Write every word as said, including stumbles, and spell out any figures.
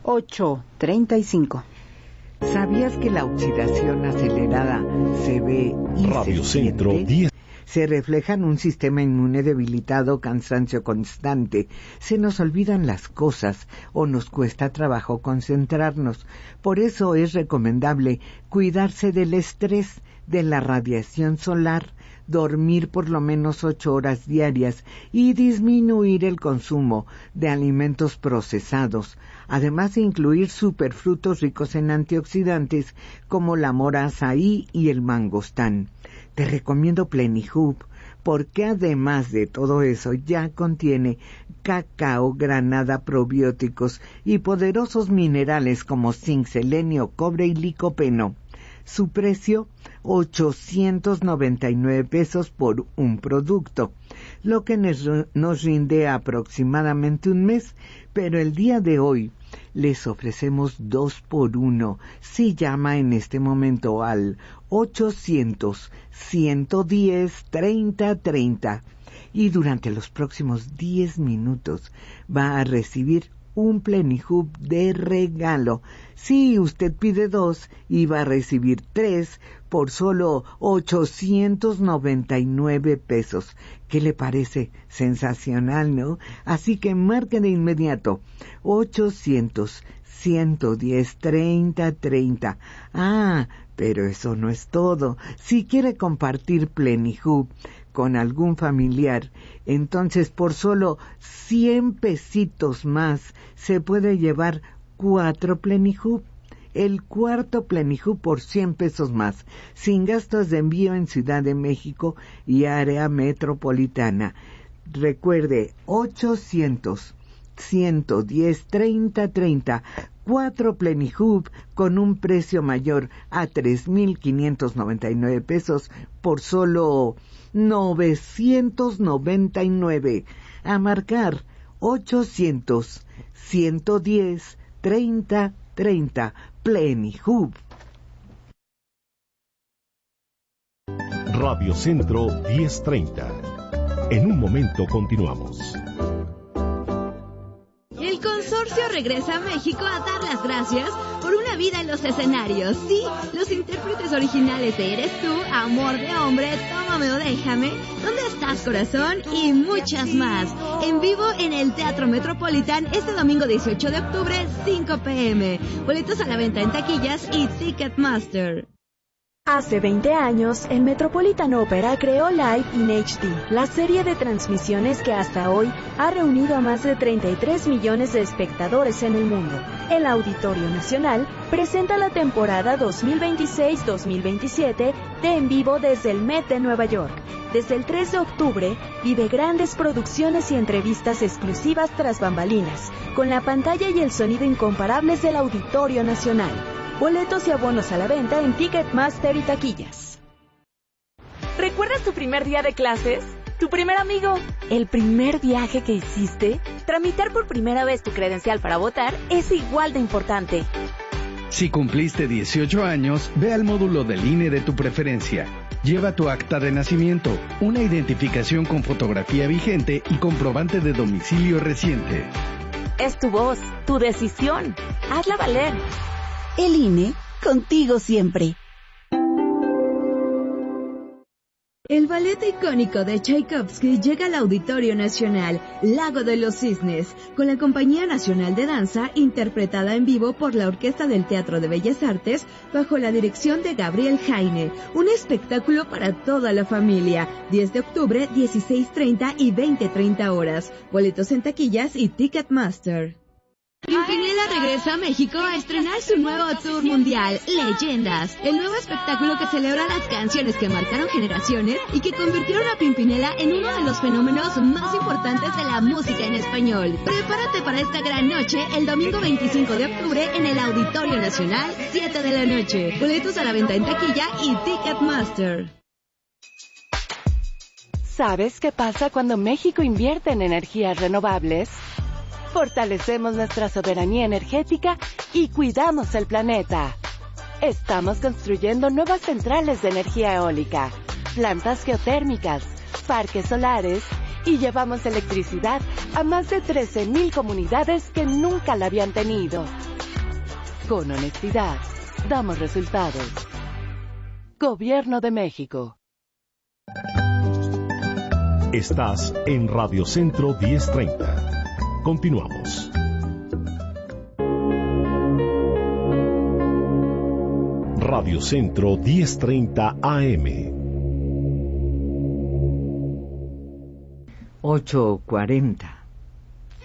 ocho treinta y cinco. ¿Sabías que la oxidación acelerada se ve y Radio se Centro siente? diez. Se refleja en un sistema inmune debilitado, cansancio constante, se nos olvidan las cosas o nos cuesta trabajo concentrarnos. Por eso es recomendable cuidarse del estrés, de la radiación solar, dormir por lo menos ocho horas diarias y disminuir el consumo de alimentos procesados, además de incluir superfrutos ricos en antioxidantes como la mora azaí y el mangostán. Te recomiendo Plenihub porque además de todo eso ya contiene cacao, granada, probióticos y poderosos minerales como zinc, selenio, cobre y licopeno. Su precio, ochocientos noventa y nueve pesos por un producto, lo que nos rinde aproximadamente un mes, pero el día de hoy les ofrecemos dos por uno. Si llama en este momento al ochocientos, ciento diez, treinta treinta y durante los próximos diez minutos va a recibir un Plenihub de regalo. Si usted pide dos y va a recibir tres por solo ochocientos noventa y nueve pesos. ¿Qué le parece? Sensacional, ¿no? Así que marque de inmediato ochocientos, ciento diez, treinta treinta. Ah, pero eso no es todo. Si quiere compartir Plenihub con algún familiar, entonces por solo cien pesitos más se puede llevar cuatro Plenihub. El cuarto Plenihub por cien pesos más, sin gastos de envío en Ciudad de México y área metropolitana. Recuerde, ochocientos, ciento diez, treinta treinta, cuatro Plenihub con un precio mayor a tres mil quinientos noventa y nueve pesos por solo novecientos noventa y nueve. A marcar ochocientos, ciento diez, treinta treinta. Plenihub. Radio Centro diez treinta. En un momento continuamos. El consorcio regresa a México a dar las gracias por una vida en los escenarios. Sí, los intérpretes originales de Eres Tú, Amor de Hombre, Tómame o Déjame, ¿Dónde estás, corazón? Y muchas más. En vivo en el Teatro Metropolitan este domingo dieciocho de octubre, cinco pe eme. Boletos a la venta en taquillas y Ticketmaster. Hace veinte años, el Metropolitan Opera creó Live in H D, la serie de transmisiones que hasta hoy ha reunido a más de treinta y tres millones de espectadores en el mundo. El Auditorio Nacional presenta la temporada dos mil veintiséis dos mil veintisiete de En Vivo desde el Met de Nueva York. Desde el tres de octubre, vive grandes producciones y entrevistas exclusivas tras bambalinas, con la pantalla y el sonido incomparables del Auditorio Nacional. Boletos y abonos a la venta en Ticketmaster y taquillas. ¿Recuerdas tu primer día de clases? ¿Tu primer amigo? ¿El primer viaje que hiciste? Tramitar por primera vez tu credencial para votar es igual de importante. Si cumpliste dieciocho años, ve al módulo del I N E de tu preferencia. Lleva tu acta de nacimiento, una identificación con fotografía vigente y comprobante de domicilio reciente. Es tu voz, tu decisión. Hazla valer. El I N E, contigo siempre. El ballet icónico de Tchaikovsky llega al Auditorio Nacional, Lago de los Cisnes, con la Compañía Nacional de Danza, interpretada en vivo por la Orquesta del Teatro de Bellas Artes, bajo la dirección de Gabriel Jaine. Un espectáculo para toda la familia. diez de octubre, dieciséis treinta y veinte treinta horas. Boletos en taquillas y Ticketmaster. Pimpinela regresa a México a estrenar su nuevo tour mundial, Leyendas, el nuevo espectáculo que celebra las canciones que marcaron generaciones y que convirtieron a Pimpinela en uno de los fenómenos más importantes de la música en español. Prepárate para esta gran noche el domingo veinticinco de octubre en el Auditorio Nacional, siete de la noche. Boletos a la venta en taquilla y Ticketmaster. ¿Sabes qué pasa cuando México invierte en energías renovables? Fortalecemos nuestra soberanía energética y cuidamos el planeta. Estamos construyendo nuevas centrales de energía eólica, plantas geotérmicas, parques solares y llevamos electricidad a más de trece mil comunidades que nunca la habían tenido. Con honestidad, damos resultados. Gobierno de México. Estás en Radio Centro diez treinta. Continuamos. Radio Centro diez treinta A M. ocho cuarenta.